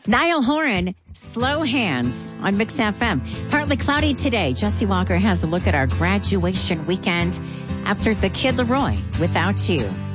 Niall Horan, Slow Hands on Mix FM. Partly cloudy today. Jesse Walker has a look at our graduation weekend after the Kid Laroi, Without You.